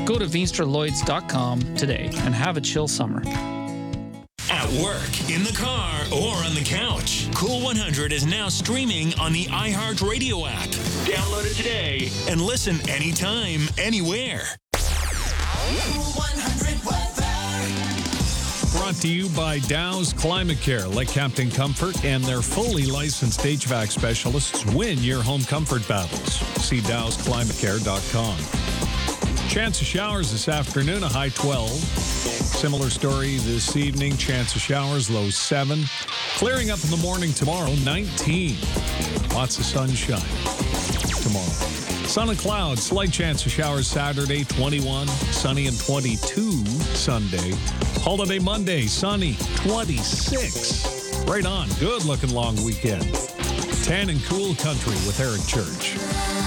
Go to VeinstraLloyds.com today and have a chill summer. At work, in the car, or on the couch. Cool 100 is now streaming on the iHeartRadio app. Download it today and listen anytime, anywhere. Cool 100 weather. Brought to you by Dow's Climate Care. Let Captain Comfort and their fully licensed HVAC specialists win your home comfort battles. See dowsclimatecare.com. Chance of showers this afternoon, a high 12. Similar story this evening. Chance of showers, low 7. Clearing up in the morning tomorrow, 19. Lots of sunshine tomorrow. Sun and clouds, slight chance of showers Saturday, 21. Sunny and 22 Sunday. Holiday Monday, sunny, 26. Right on. Good looking long weekend. Tan and cool country with Eric Church.